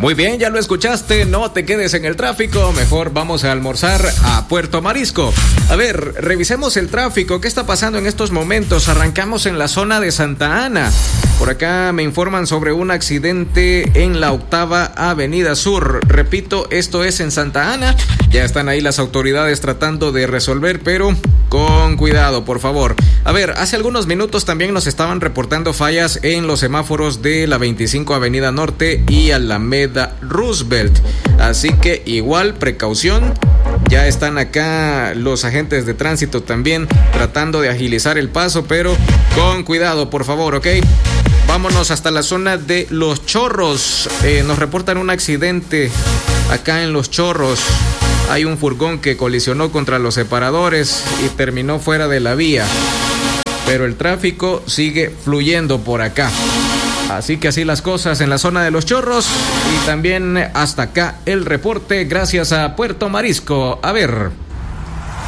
Muy bien, ya lo escuchaste, no te quedes en el tráfico, mejor vamos a almorzar a Puerto Marisco. A ver, revisemos el tráfico, ¿qué está pasando en estos momentos? Arrancamos en la zona de Santa Ana. Por acá me informan sobre un accidente en la 8ª Avenida Sur. Repito, esto es en Santa Ana. Ya están ahí las autoridades tratando de resolver, pero con cuidado, por favor. A ver, hace algunos minutos también nos estaban reportando fallas en los semáforos de la 25 Avenida Norte y Alameda Roosevelt. Así que igual precaución. Ya están acá los agentes de tránsito también tratando de agilizar el paso, pero con cuidado, por favor, ¿ok? Vámonos hasta la zona de Los Chorros. Nos reportan un accidente acá en Los Chorros. Hay un furgón que colisionó contra los separadores y terminó fuera de la vía. Pero el tráfico sigue fluyendo por acá. Así que así las cosas en la zona de Los Chorros. Y también hasta acá el reporte gracias a Puerto Marisco. A ver.